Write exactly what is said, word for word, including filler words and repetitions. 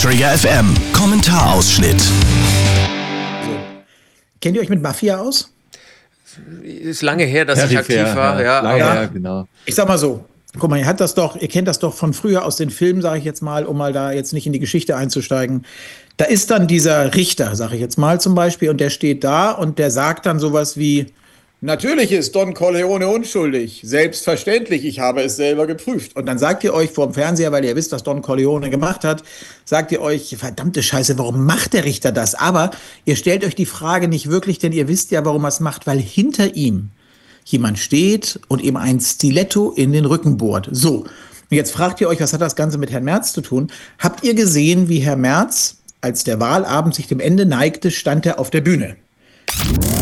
Träger F M. Kommentarausschnitt. So. Kennt ihr euch mit Mafia aus? Ist lange her, dass ich aktiv Peripher, war. Ja, lange aber her, genau. Ich sag mal so, guck mal, ihr hat das doch, ihr kennt das doch von früher aus den Filmen, sage ich jetzt mal, um mal da jetzt nicht in die Geschichte einzusteigen. Da ist dann dieser Richter, sage ich jetzt mal zum Beispiel, und der steht da und der sagt dann sowas wie: Natürlich ist Don Corleone unschuldig. Selbstverständlich, ich habe es selber geprüft. Und dann sagt ihr euch vor dem Fernseher, weil ihr wisst, was Don Corleone gemacht hat, sagt ihr euch, verdammte Scheiße, warum macht der Richter das? Aber ihr stellt euch die Frage nicht wirklich, denn ihr wisst ja, warum er es macht, weil hinter ihm jemand steht und ihm ein Stiletto in den Rücken bohrt. So, und jetzt fragt ihr euch, was hat das Ganze mit Herrn Merz zu tun? Habt ihr gesehen, wie Herr Merz, als der Wahlabend sich dem Ende neigte, stand er auf der Bühne?